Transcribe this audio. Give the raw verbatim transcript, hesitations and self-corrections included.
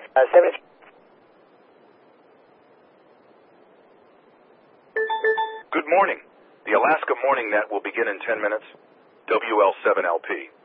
Uh, seven. Good morning. The Alaska Morning Net will begin in ten minutes. W L seven L P.